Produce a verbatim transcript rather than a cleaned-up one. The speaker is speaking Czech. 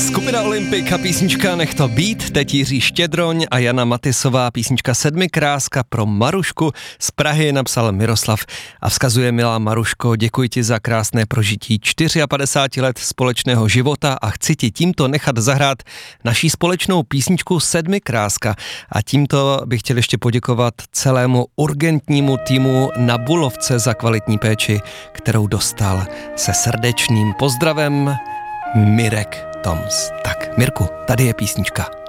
Skupina Olympik a písnička Nech to být, teď Jiří Štědroň a Jana Matisová, písnička Sedmikráska pro Marušku, z Prahy napsal Miroslav a vzkazuje: milá Maruško, děkuji ti za krásné prožití padesát čtyři let společného života a chci ti tímto nechat zahrát naší společnou písničku Sedmikráska a tímto bych chtěl ještě poděkovat celému urgentnímu týmu na Bulovce za kvalitní péči, kterou dostal. Se srdečným pozdravem Mirek Toms. Tak, Mirku, tady je písnička.